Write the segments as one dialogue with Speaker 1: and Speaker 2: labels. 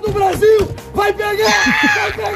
Speaker 1: do Brasil vai pegar!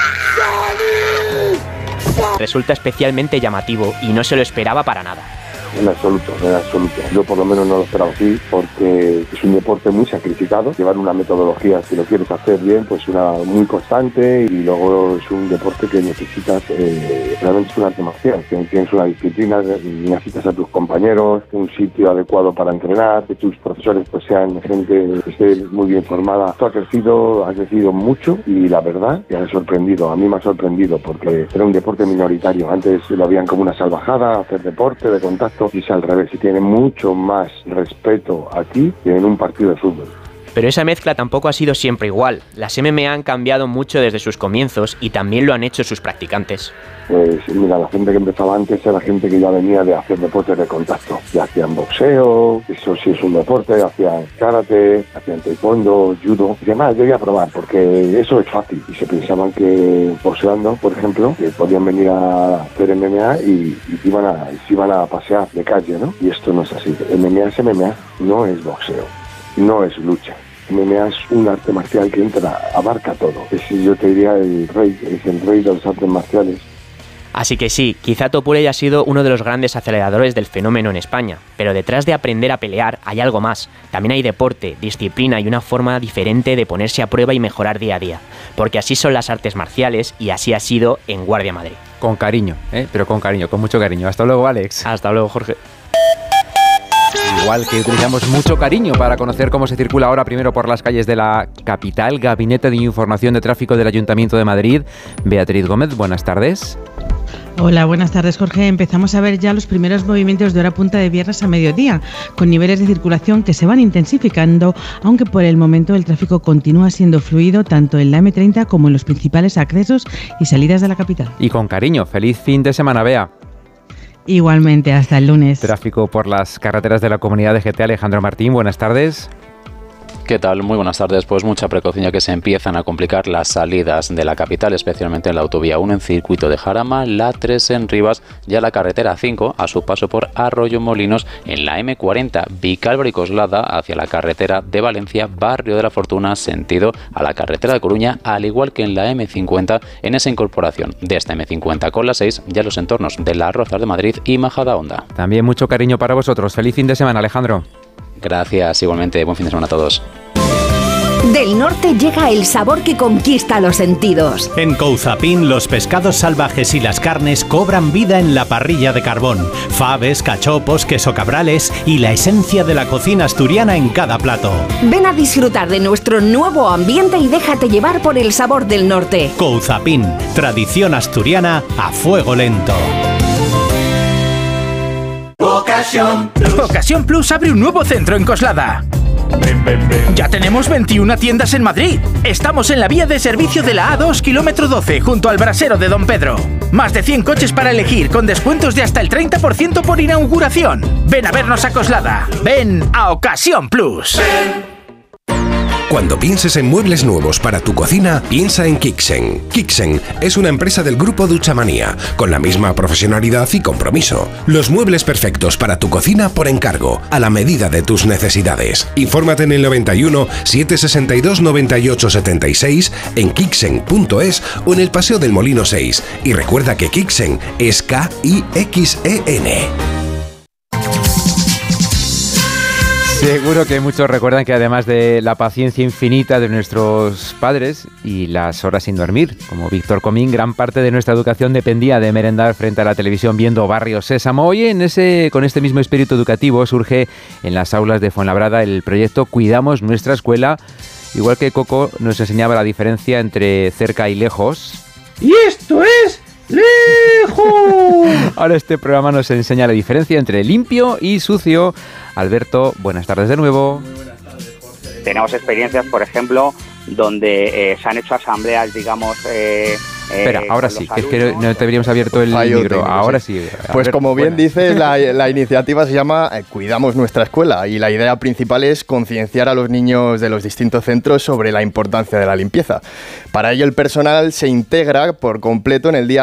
Speaker 2: Resulta especialmente llamativo y no se lo esperaba para nada.
Speaker 3: En absoluto. Yo por lo menos no lo esperaba así, porque es un deporte muy sacrificado. Llevar una metodología, si lo quieres hacer bien, pues una muy constante, y luego es un deporte que necesitas, realmente es un arte marcial, que tienes una disciplina, necesitas a tus compañeros, un sitio adecuado para entrenar, que tus profesores pues sean gente que esté muy bien formada. Tú has crecido mucho, y la verdad que a mí me ha sorprendido, porque era un deporte minoritario. Antes lo habían como una salvajada, hacer deporte de contacto, y es al revés, y tiene mucho más respeto aquí que en un partido de fútbol.
Speaker 2: Pero esa mezcla tampoco ha sido siempre igual. Las MMA han cambiado mucho desde sus comienzos y también lo han hecho sus practicantes.
Speaker 3: Pues mira, la gente que empezaba antes era gente que ya venía de hacer deportes de contacto. Ya hacían boxeo, eso sí es un deporte, hacían karate, hacían taekwondo, judo. Y además yo iba a probar, porque eso es fácil. Y se pensaban que boxeando, por ejemplo, que podían venir a hacer MMA y se iban a pasear de calle, ¿no? Y esto no es así. MMA es MMA, no es boxeo, no es lucha. MMA es un arte marcial que abarca todo. Yo te diría es el rey de los artes marciales.
Speaker 2: Así que sí, quizá Topuria haya sido uno de los grandes aceleradores del fenómeno en España, pero detrás de aprender a pelear hay algo más. También hay deporte, disciplina y una forma diferente de ponerse a prueba y mejorar día a día, porque así son las artes marciales y así ha sido en Guardia Madrid.
Speaker 4: Con cariño, pero con cariño, con mucho cariño. Hasta luego, Alex.
Speaker 2: Hasta luego, Jorge.
Speaker 4: Igual que utilizamos mucho cariño para conocer cómo se circula ahora primero por las calles de la capital, Gabinete de Información de Tráfico del Ayuntamiento de Madrid. Beatriz Gómez, buenas tardes.
Speaker 5: Hola, buenas tardes, Jorge. Empezamos a ver ya los primeros movimientos de hora punta de viernes a mediodía, con niveles de circulación que se van intensificando, aunque por el momento el tráfico continúa siendo fluido tanto en la M30 como en los principales accesos y salidas de la capital.
Speaker 4: Y con cariño, feliz fin de semana, Bea.
Speaker 5: Igualmente, hasta el lunes.
Speaker 4: Tráfico por las carreteras de la Comunidad de GT. Alejandro Martín, buenas tardes.
Speaker 6: ¿Qué tal? Muy buenas tardes. Pues mucha precaución, ya que se empiezan a complicar las salidas de la capital, especialmente en la autovía 1 en Circuito de Jarama, la 3 en Rivas, ya la carretera 5 a su paso por Arroyo Molinos, en la M40 Vicálvaro y Coslada hacia la carretera de Valencia, Barrio de la Fortuna, sentido a la carretera de Coruña, al igual que en la M50 en esa incorporación de esta M50 con la 6, ya los entornos de Las Rozas de Madrid y Majadahonda.
Speaker 4: También mucho cariño para vosotros. Feliz fin de semana, Alejandro.
Speaker 6: Gracias, igualmente. Buen fin de semana a todos.
Speaker 7: Del norte llega el sabor que conquista los sentidos.
Speaker 8: En Couzapin, los pescados salvajes y las carnes cobran vida en la parrilla de carbón. Faves, cachopos, queso cabrales y la esencia de la cocina asturiana en cada plato.
Speaker 7: Ven a disfrutar de nuestro nuevo ambiente y déjate llevar por el sabor del norte.
Speaker 8: Couzapin, tradición asturiana a fuego lento.
Speaker 9: Ocasión Plus abre un nuevo centro en Coslada. Ya tenemos 21 tiendas en Madrid. Estamos en la vía de servicio de la A2, kilómetro 12, junto al brasero de Don Pedro. Más de 100 coches para elegir, con descuentos de hasta el 30% por inauguración. Ven a vernos a Coslada. Ven a Ocasión Plus.
Speaker 10: Cuando pienses en muebles nuevos para tu cocina, piensa en Kixen. Kixen es una empresa del grupo Duchamanía, con la misma profesionalidad y compromiso. Los muebles perfectos para tu cocina por encargo, a la medida de tus necesidades. Infórmate en el 91 762 98 76, en kixen.es o en el Paseo del Molino 6. Y recuerda que Kixen es K-I-X-E-N.
Speaker 4: Seguro que muchos recuerdan que además de la paciencia infinita de nuestros padres y las horas sin dormir, como Víctor Comín, gran parte de nuestra educación dependía de merendar frente a la televisión viendo Barrio Sésamo. Hoy con este mismo espíritu educativo surge en las aulas de Fuenlabrada el proyecto Cuidamos Nuestra Escuela, igual que Coco nos enseñaba la diferencia entre cerca y lejos.
Speaker 1: ¡Y esto es lejos!
Speaker 4: Ahora este programa nos enseña la diferencia entre limpio y sucio. Alberto, buenas tardes de nuevo.
Speaker 11: Muy buenas tardes, Jorge. Tenemos experiencias, por ejemplo, donde se han hecho asambleas, digamos...
Speaker 4: Espera, ahora sí, que es que no te habríamos abierto el micro. Ahora sí.
Speaker 12: Pues como bien dices, la iniciativa se llama Cuidamos Nuestra Escuela, y la idea principal es concienciar a los niños de los distintos centros sobre la importancia de la limpieza. Para ello el personal se integra por completo en el día